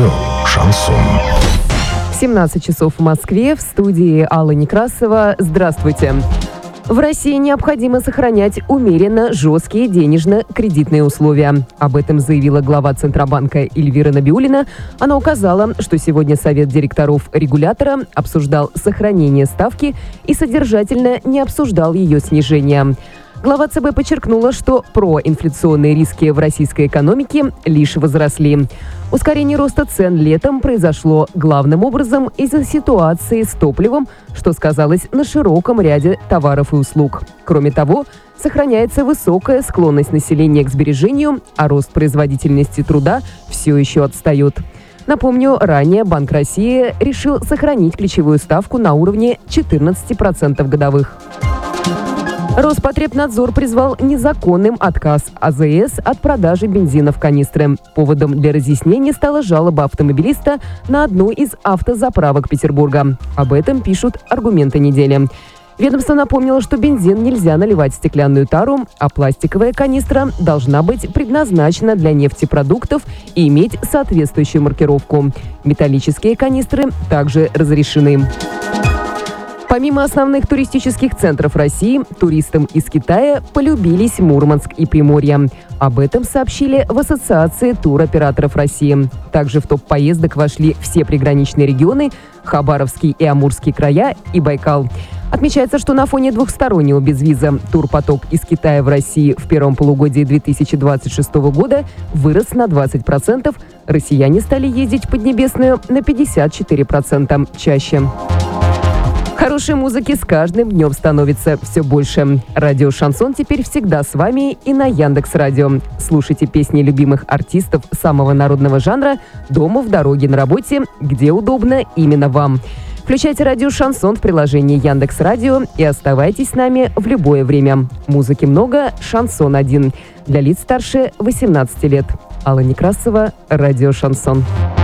Радио «Шансон». 17 часов в Москве, в студии Алла Некрасова. Здравствуйте. В России необходимо сохранять умеренно жесткие денежно-кредитные условия. Об этом заявила глава Центробанка Эльвира Набиуллина. Она указала, что сегодня Совет директоров регулятора обсуждал сохранение ставки и содержательно не обсуждал ее снижение. Глава ЦБ подчеркнула, что проинфляционные риски в российской экономике лишь возросли. Ускорение роста цен летом произошло главным образом из-за ситуации с топливом, что сказалось на широком ряде товаров и услуг. Кроме того, сохраняется высокая склонность населения к сбережению, а рост производительности труда все еще отстает. Напомню, ранее Банк России решил сохранить ключевую ставку на уровне 14% годовых. Роспотребнадзор призвал незаконным отказ АЗС от продажи бензина в канистры. Поводом для разъяснения стала жалоба автомобилиста на одну из автозаправок Петербурга. Об этом пишут «Аргументы недели». Ведомство напомнило, что бензин нельзя наливать в стеклянную тару, а пластиковая канистра должна быть предназначена для нефтепродуктов и иметь соответствующую маркировку. Металлические канистры также разрешены. Помимо основных туристических центров России, туристам из Китая полюбились Мурманск и Приморье. Об этом сообщили в Ассоциации туроператоров России. Также в топ поездок вошли все приграничные регионы, Хабаровский и Амурский края и Байкал. Отмечается, что на фоне двухстороннего безвиза турпоток из Китая в России в первом полугодии 2026 года вырос на 20%. Россияне стали ездить в Поднебесную на 54% чаще. Хорошей музыки с каждым днем становится все больше. Радио «Шансон» теперь всегда с вами и на Яндекс.Радио. Слушайте песни любимых артистов самого народного жанра дома, в дороге, на работе, где удобно именно вам. Включайте радио «Шансон» в приложении Яндекс.Радио и оставайтесь с нами в любое время. Музыки много, шансон один. Для лиц старше 18 лет. Алла Некрасова, радио «Шансон».